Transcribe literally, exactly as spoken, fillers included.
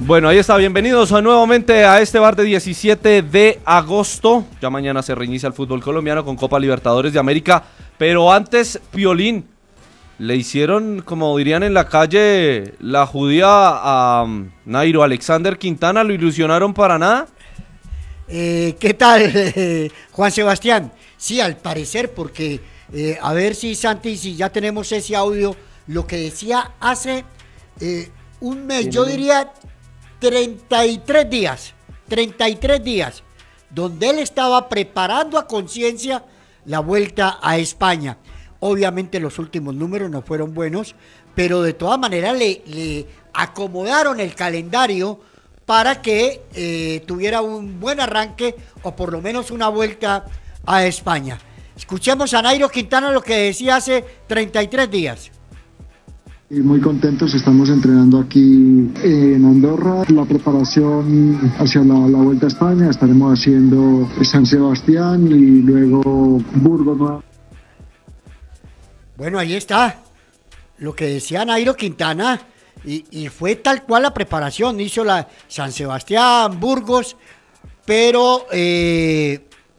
Bueno, ahí está, bienvenidos nuevamente a este bar de diecisiete de agosto. Ya mañana se reinicia el fútbol colombiano con Copa Libertadores de América. Pero antes, Piolín, le hicieron, como dirían en la calle, la judía a um, Nairo Alexander Quintana. ¿Lo ilusionaron para nada? Eh, ¿Qué tal, eh, Juan Sebastián? Sí, al parecer, porque eh, a ver si Santi, si ya tenemos ese audio, lo que decía hace eh, un mes, yo diría treinta y tres días, treinta y tres días, donde él estaba preparando a conciencia la vuelta a España. Obviamente los últimos números no fueron buenos, pero de todas maneras le, le acomodaron el calendario para que eh, tuviera un buen arranque o por lo menos una vuelta a España. Escuchemos a Nairo Quintana lo que decía hace treinta y tres días. Y muy contentos, estamos entrenando aquí en Andorra, la preparación hacia la, la Vuelta a España, estaremos haciendo San Sebastián y luego Burgos. Bueno, ahí está lo que decía Nairo Quintana y, y fue tal cual la preparación, hizo la San Sebastián, Burgos, pero eh,